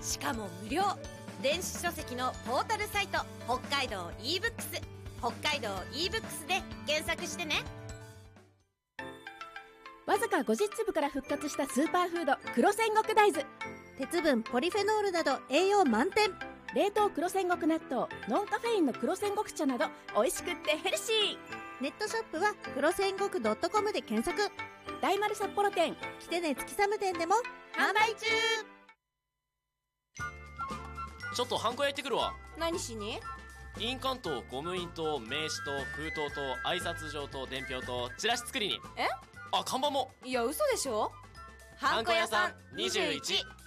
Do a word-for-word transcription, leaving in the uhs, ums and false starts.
しかも無料。電子書籍のポータルサイト北海道 e ブックス、北海道 e ブックスで検索してね。 わずかごじゅっつぶから復活したスーパーフード黒戦国大豆。 鉄分、ポリフェノールなど栄養満点。 冷凍黒戦国納豆、ノンカフェインの黒戦国茶など美味しくってヘルシー。 ネットショップは黒戦国 .com で検索。 大丸札幌店、 来てね月寒店でも販売中。 ちょっとハンコ焼いてくるわ。 何しに？ 印鑑とゴム印と名刺と封筒と挨拶状と伝票とチラシ作りに。 え？ あ、看板も。 いや嘘でしょ。 ハンコ屋さんにじゅういち。